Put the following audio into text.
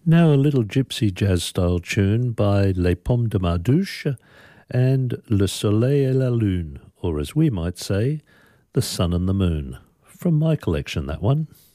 Now a little gypsy jazz-style tune by Les Pommes de Mardouche and Le Soleil et la Lune, or as we might say, The Sun and the Moon. From my collection, that one.